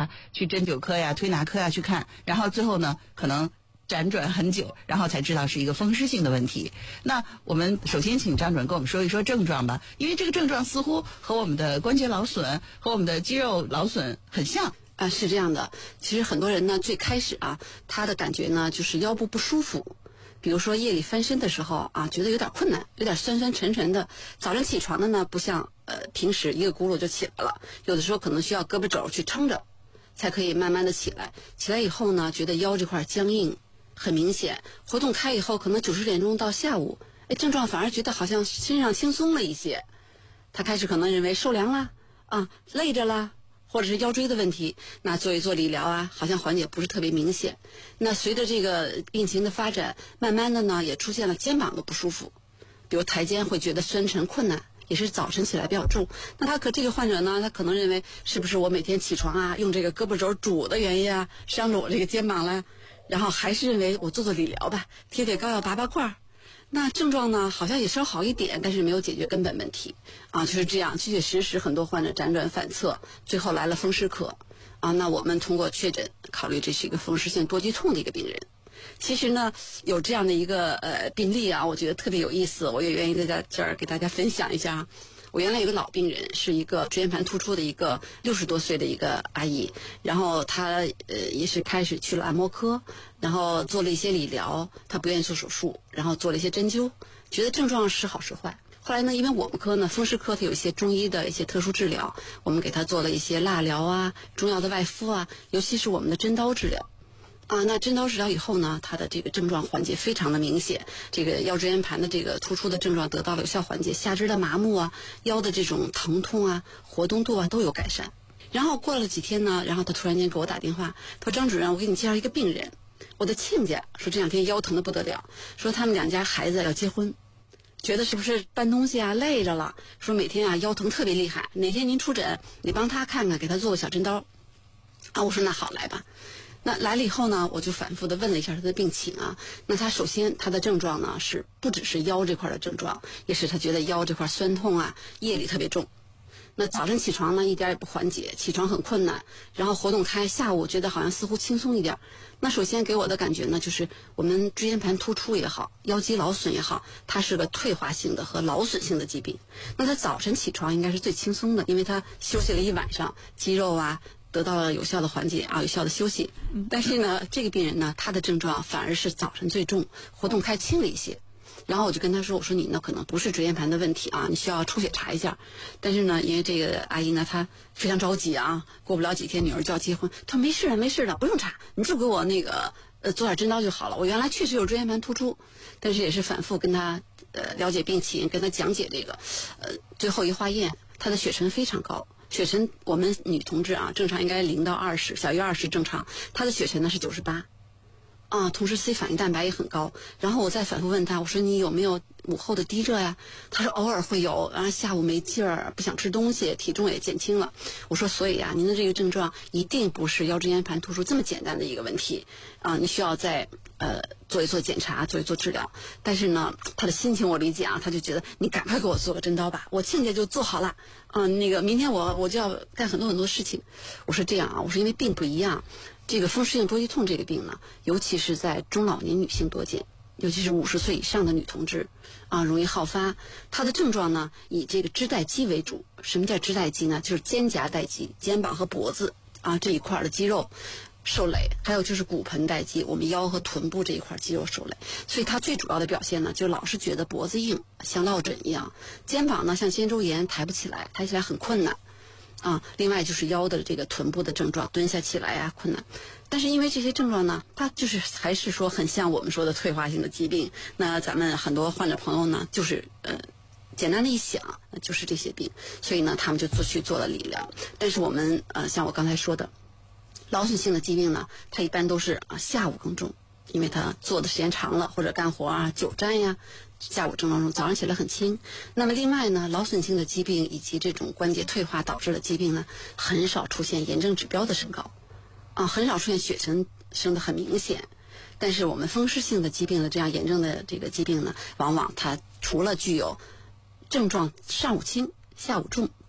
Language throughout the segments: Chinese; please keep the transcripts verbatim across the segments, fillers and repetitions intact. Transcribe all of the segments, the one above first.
呀，去针灸科呀、推拿科呀去看，然后最后呢，可能辗转很久，然后才知道是一个风湿性的问题。那我们首先请张主任跟我们说一说症状吧，因为这个症状似乎和我们的关节劳损和我们的肌肉劳损很像。 啊，是这样的。其实很多人呢，最开始啊，他的感觉呢就是腰部不舒服，比如说夜里翻身的时候啊，觉得有点困难，有点酸酸沉沉的。早上起床的呢，不像呃平时一个轱辘就起来了，有的时候可能需要胳膊肘去撑着，才可以慢慢的起来。起来以后呢，觉得腰这块僵硬很明显，活动开以后，可能九十点钟到下午，哎，症状反而觉得好像身上轻松了一些。他开始可能认为受凉啦，啊，累着啦。或者是腰椎的问题，那做一做理疗啊，好像缓解不是特别明显。那随着这个病情的发展，慢慢的呢，也出现了肩膀的不舒服，比如抬肩会觉得酸沉困难，也是早晨起来比较重。那他可这个患者呢，他可能认为是不是我每天起床啊，用这个胳膊肘拄的原因啊，伤着我这个肩膀了，然后还是认为我做做理疗吧，贴贴膏药拔拔罐。那症状呢，好像也稍好一点，但是没有解决根本问题啊，就是这样，确确实实很多患者辗转反侧，最后来了风湿科啊。那我们通过确诊，考虑这是一个风湿性多肌痛的一个病人。其实呢，有这样的一个呃病例啊，我觉得特别有意思，我也愿意在这儿给大家分享一下。我原来有个老病人，是一个椎间盘突出的一个六十多岁的一个阿姨，然后她呃也是开始去了按摩科，然后做了一些理疗，她不愿意做手术，然后做了一些针灸，觉得症状时好时坏。后来呢，因为我们科呢风湿科它有一些中医的一些特殊治疗，我们给她做了一些蜡疗啊、中药的外敷啊，尤其是我们的针刀治疗。啊，那针刀治疗以后呢，他的这个症状缓解非常的明显，这个腰椎间盘的这个突出的症状得到了有效缓解，下肢的麻木啊，腰的这种疼痛啊、活动度啊都有改善。然后过了几天呢，然后他突然间给我打电话，他说张主任，我给你介绍一个病人，我的亲家说这两天腰疼的不得了，说他们两家孩子要结婚，觉得是不是搬东西啊累着了，说每天啊腰疼特别厉害，哪天您出诊，你帮他看看，给他做个小针刀。啊，我说那好，来吧。那来了以后呢，我就反复的问了一下他的病情啊。那他首先他的症状呢是不只是腰这块的症状，也是他觉得腰这块酸痛啊，夜里特别重。那早晨起床呢一点也不缓解，起床很困难，然后活动开，下午觉得好像似乎轻松一点。那首先给我的感觉呢，就是我们椎间盘突出也好，腰肌劳损也好，它是个退化性的和劳损性的疾病。那他早晨起床应该是最轻松的，因为他休息了一晚上，肌肉啊得到了有效的缓解啊，有效的休息。但是呢，这个病人呢，他的症状反而是早晨最重，活动开轻了一些。然后我就跟他说，我说你呢可能不是椎间盘的问题啊，你需要抽血查一下。但是呢，因为这个阿姨呢，她非常着急啊，过不了几天女儿就要结婚，她说没事的没事的，不用查，你就给我那个呃做点针刀就好了。我原来确实有椎间盘突出，但是也是反复跟她呃了解病情，跟她讲解这个，呃最后一化验，她的血沉非常高。血沉我们女同志啊，正常应该零到二十，小于二十正常。她的血沉呢是九十八，啊，同时 C 反应蛋白也很高。然后我再反复问她，我说你有没有午后的低热呀？她说偶尔会有，然后下午没劲儿，不想吃东西，体重也减轻了。我说所以啊，您的这个症状一定不是腰椎间盘突出这么简单的一个问题啊，你需要再呃做一做检查，做一做治疗。但是呢，她的心情我理解啊，她就觉得你赶快给我做个针刀吧，我亲家就做好了。嗯，那个明天我我就要干很多很多事情。我说这样啊，我说因为病不一样，这个风湿性多肌痛这个病呢，尤其是在中老年女性多见，尤其是五十岁以上的女同志啊，容易好发。它的症状呢，以这个肢带肌为主。什么叫肢带肌呢？就是肩胛带肌，肩膀和脖子啊这一块的肌肉受累，还有就是骨盆带肌，我们腰和臀部这一块肌肉受累。所以它最主要的表现呢，就老是觉得脖子硬，像落枕一样；肩膀呢像肩周炎，抬不起来，抬起来很困难。啊，另外就是腰的这个臀部的症状，蹲下起来呀、啊、困难。但是因为这些症状呢，它就是还是说很像我们说的退化性的疾病。那咱们很多患者朋友呢，就是呃简单的一想，就是这些病，所以呢，他们就做去做了理疗。但是我们呃像我刚才说的，劳损性的疾病呢，它一般都是啊下午更重，因为他做的时间长了，或者干活啊、久站呀。下午症状中，早上起来很轻。那么另外呢，劳损性的疾病以及这种关节退化导致的疾病呢，很少出现炎症指标的升高，啊，很少出现血沉升得很明显。但是我们风湿性的疾病的这样炎症的这个疾病呢，往往它除了具有症状上午轻、下午重，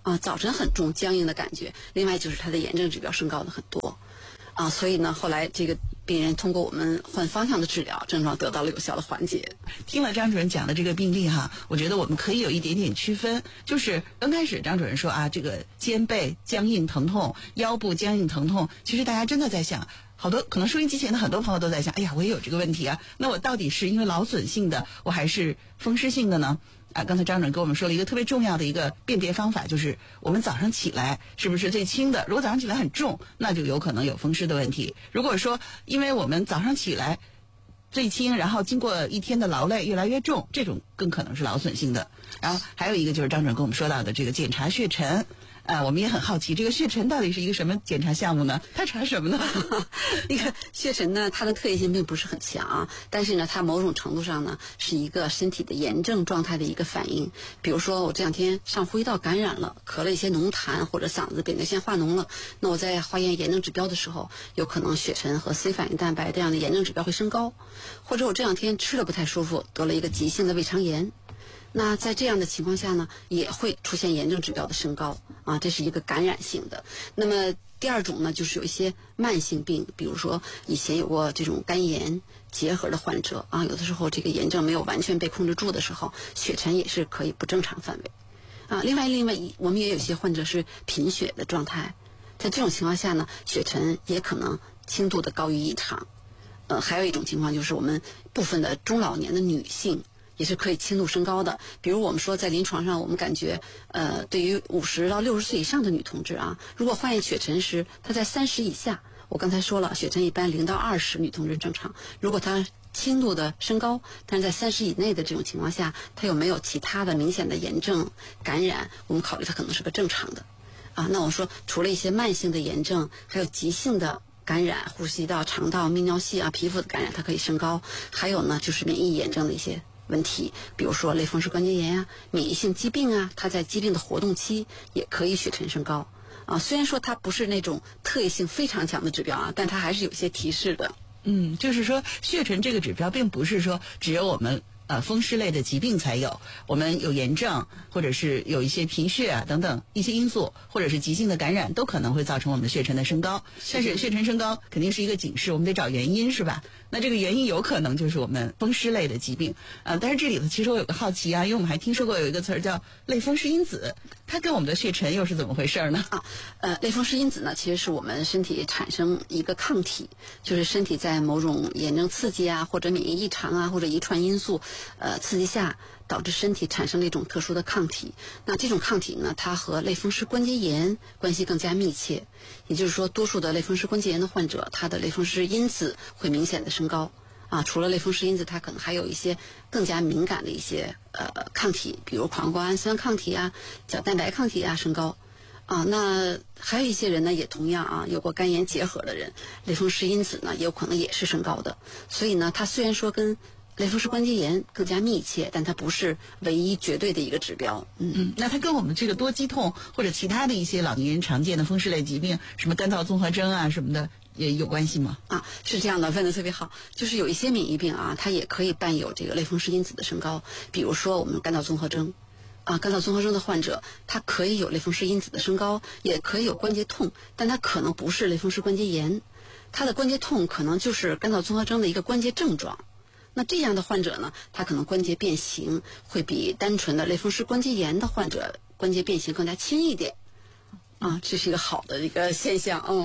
啊，早晨很重僵硬的感觉，另外就是他的炎症指标升高的很多啊，所以呢后来这个病人通过我们换方向的治疗，症状得到了有效的缓解。 听了张主任讲的这个病例哈，我觉得我们可以有一点点区分，就是刚开始张主任说啊，这个肩背僵硬疼痛、腰部僵硬疼痛，其实大家真的在想，好多可能收音机前的很多朋友都在想，哎呀，我也有这个问题啊，那我到底是因为劳损性的，我还是风湿性的呢？啊，刚才张主任跟我们说了一个特别重要的一个辨别方法，就是我们早上起来是不是最轻的？如果早上起来很重，那就有可能有风湿的问题。如果说因为我们早上起来最轻，然后经过一天的劳累越来越重，这种更可能是劳损性的。然后还有一个就是张主任跟我们说到的这个检查血沉。呃，我们也很好奇，这个血沉到底是一个什么检查项目呢？它查什么呢？ 那个血沉呢，它的特异性并不是很强啊，但是呢，它某种程度上呢，是一个身体的炎症状态的一个反应。比如说，我这两天上呼吸道感染了，咳了一些浓痰，或者嗓子扁桃腺化脓了，那我在化验炎症指标的时候，有可能血沉和 C 反应蛋白这样的炎症指标会升高，或者我这两天吃了不太舒服，得了一个急性的胃肠炎。那在这样的情况下呢，也会出现炎症指标的升高啊，这是一个感染性的。那么第二种呢，就是有一些慢性病，比如说以前有过这种肝炎结核的患者啊，有的时候这个炎症没有完全被控制住的时候，血沉也是可以不正常范围啊。另外，另外我们也有些患者是贫血的状态，在这种情况下呢，血沉也可能轻度的高于异常。呃，还有一种情况就是我们部分的中老年的女性。也是可以轻度升高的，比如我们说在临床上，我们感觉，呃，对于五十到六十岁以上的女同志啊，如果化验血沉时，她在三十以下，我刚才说了，血沉一般零到二十，女同志正常。如果她轻度的升高，但是在三十以内的这种情况下，她有没有其他的明显的炎症感染，我们考虑她可能是个正常的。啊，那我说除了一些慢性的炎症，还有急性的感染，呼吸道、肠道、泌尿系啊、皮肤的感染，它可以升高。还有呢，就是免疫炎症的一些问题，比如说类风湿关节炎啊、免疫性疾病啊，它在疾病的活动期也可以血沉升高啊。虽然说它不是那种特异性非常强的指标啊，但它还是有些提示的。 嗯，就是说血沉这个指标并不是说只有我们呃风湿类的疾病才有，我们有炎症或者是有一些贫血啊等等一些因素，或者是急性的感染都可能会造成我们的血沉的升高。但是血沉升高肯定是一个警示，我们得找原因，是吧？那这个原因有可能就是我们风湿类的疾病，呃，但是这里头其实我有个好奇啊，因为我们还听说过有一个词儿叫类风湿因子，它跟我们的血沉又是怎么回事呢？ 啊，呃，类风湿因子呢，其实是我们身体产生一个抗体，就是身体在某种炎症刺激啊，或者免疫异常啊，或者遗传因素，呃，刺激下导致身体产生了一种特殊的抗体。那这种抗体呢，它和类风湿关节炎关系更加密切。也就是说，多数的类风湿关节炎的患者，他的类风湿因子会明显的升高。啊，除了类风湿因子，它可能还有一些更加敏感的一些呃抗体，比如광胱氨酸抗体啊、角蛋白抗体啊升高。啊，那还有一些人呢，也同样啊，有过肝炎结核的人，类风湿因子呢，也有可能也是升高的。所以呢，它虽然说跟类风湿关节炎更加密切，但它不是唯一绝对的一个指标。嗯嗯，那它跟我们这个多肌痛或者其他的一些老年人常见的风湿类疾病，什么肝燥综合征啊什么的，也有关系吗？ 啊，是这样的，问得特别好。就是有一些免疫病啊，它也可以伴有这个类风湿因子的升高，比如说我们肝燥综合征。啊，肝燥综合征的患者，他可以有类风湿因子的升高，也可以有关节痛，但他可能不是类风湿关节炎，他的关节痛可能就是肝燥综合征的一个关节症状。那这样的患者呢，他可能关节变形会比单纯的类风湿关节炎的患者关节变形更加轻一点。啊，这是一个好的一个现象。嗯。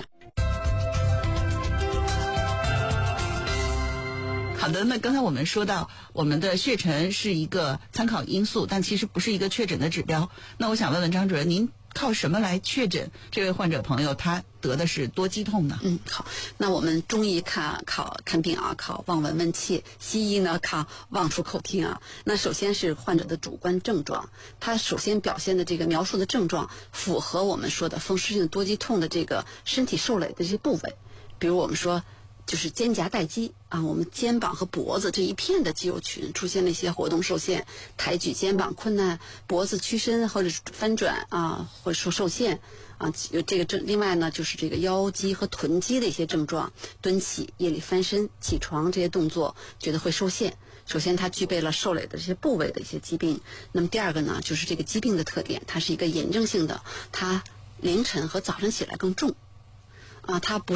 好的，那刚才我们说到我们的血沉是一个参考因素，但其实不是一个确诊的指标。那我想问问张主任，您靠什么来确诊这位患者朋友他得的是多肌痛呢？ 嗯，好，那我们中医看考看病啊，考望闻问切；西医呢看望触口听啊。那首先是患者的主观症状，他首先表现的这个描述的症状符合我们说的风湿性多肌痛的这个身体受累的这些部位，比如我们说就是肩胛带肌啊，我们肩膀和脖子这一片的肌肉群出现了一些活动受限，抬举肩膀困难，脖子屈伸或者翻转啊，或者说受限啊，有这个症。另外呢，就是这个腰肌和臀肌的一些症状，蹲起、夜里翻身、起床这些动作觉得会受限。首先，它具备了受累的这些部位的一些疾病。那么第二个呢，就是这个疾病的特点，它是一个炎症性的，它凌晨和早晨起来更重啊，它不